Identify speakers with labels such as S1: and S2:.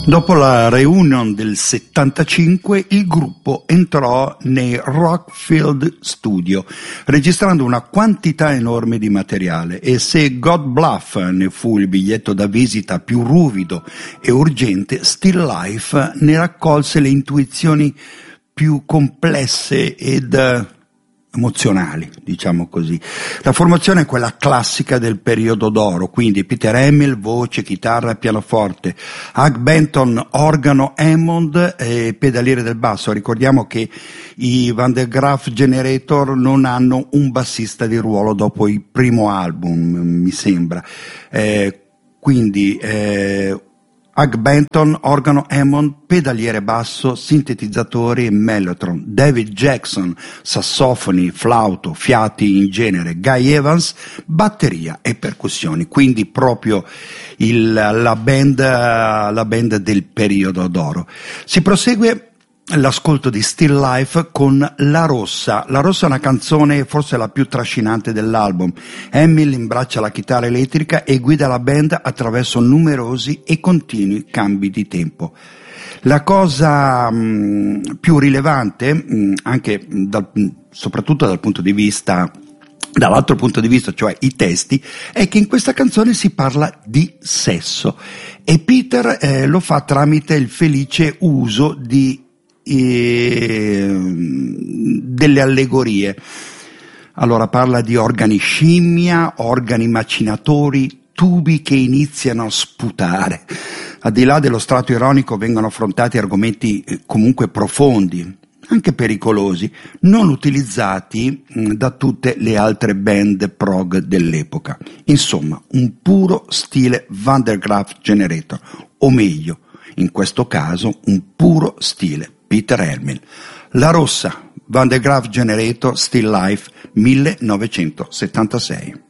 S1: Dopo la reunion del 75, il gruppo entrò nei Rockfield Studio, registrando una quantità enorme di materiale, e se God Bluff ne fu il biglietto da visita più ruvido e urgente, Still Life ne raccolse le intuizioni più complesse ed emozionali, diciamo così. La formazione è quella classica del periodo d'oro, quindi Peter Hamill, voce, chitarra e pianoforte, Hugh Benton, organo, Hammond e pedaliere del basso. Ricordiamo che i Van der Graaf Generator non hanno un bassista di ruolo dopo il primo album, mi sembra. Quindi Hugh Benton, organo, Hammond, pedaliere basso, sintetizzatori e mellotron, David Jackson, sassofoni, flauto, fiati in genere, Guy Evans, batteria e percussioni, quindi proprio la band del periodo d'oro. Si prosegue l'ascolto di Still Life con La Rossa. La Rossa è una canzone forse la più trascinante dell'album. Hamill imbraccia la chitarra elettrica e guida la band attraverso numerosi e continui cambi di tempo. La cosa più rilevante, anche soprattutto dall'altro punto di vista, cioè i testi, è che in questa canzone si parla di sesso e Peter lo fa tramite il felice uso delle allegorie. Allora parla di organi scimmia, organi macinatori, tubi che iniziano a sputare. Al di là dello strato ironico vengono affrontati argomenti comunque profondi, anche pericolosi, non utilizzati da tutte le altre band prog dell'epoca. Insomma, un puro stile Van der Graaf Generator, o meglio, in questo caso un puro stile Peter Hamill. La Rossa, Van der Graaf Generator, Still Life, 1976.